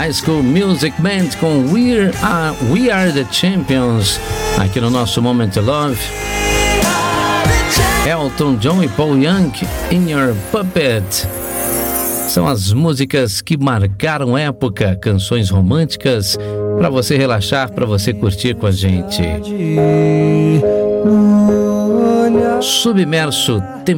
High School Music Band com We Are The Champions, aqui no nosso Moment to Love. Elton John e Paul Young, In Your Puppet. São as músicas que marcaram época, canções românticas para você relaxar, para você curtir com a gente. Submerso